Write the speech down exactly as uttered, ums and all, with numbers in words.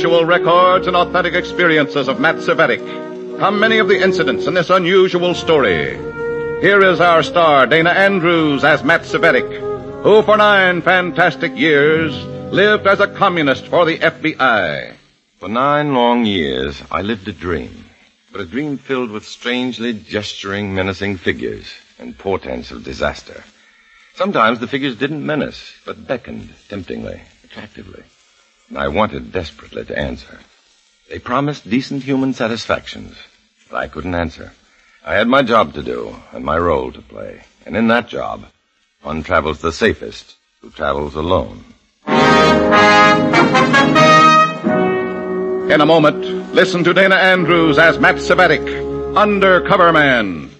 Actual records and authentic experiences of Matt Cvetic come many of the incidents in this unusual story. Here is our star, Dana Andrews, as Matt Cvetic, who for nine fantastic years lived as a communist for the F B I. For nine long years, I lived a dream, but a dream filled with strangely gesturing, menacing figures and portents of disaster. Sometimes the figures didn't menace, but beckoned temptingly, attractively. And I wanted desperately to answer. They promised decent human satisfactions, but I couldn't answer. I had my job to do and my role to play. And in that job, one travels the safest who travels alone. In a moment, listen to Dana Andrews as Matt Cvetic, Undercover Man.